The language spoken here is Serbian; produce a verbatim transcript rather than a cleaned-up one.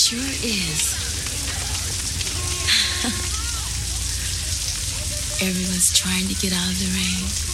sure is. Everyone's trying to get out of the rain.